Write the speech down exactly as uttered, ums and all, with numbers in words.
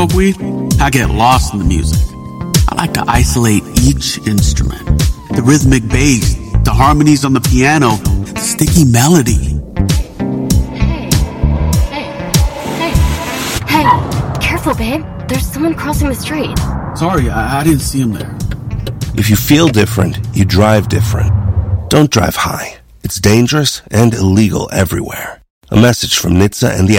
smoke weed, I get lost in the music. I like to isolate each instrument. The rhythmic bass, the harmonies on the piano, the sticky melody. Hey, hey, hey, hey, careful, babe. There's someone crossing the street. Sorry, I, I didn't see him there. If you feel different, you drive different. Don't drive high. It's dangerous and illegal everywhere. A message from N H T S A and the